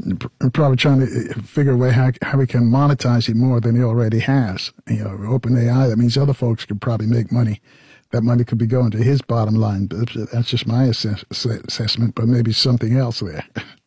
probably trying to figure a way how we can monetize it more than he already has. OpenAI, that means other folks could probably make money. That money could be going to his bottom line. That's just my assessment, but maybe something else there.